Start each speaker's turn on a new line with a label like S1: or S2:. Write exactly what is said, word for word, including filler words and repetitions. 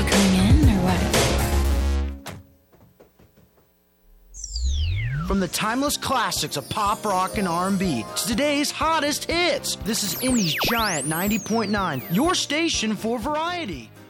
S1: you coming in or what?
S2: From the timeless classics of pop, rock, and R and B to today's hottest hits, this is Indie's Giant ninety point nine, your station for variety.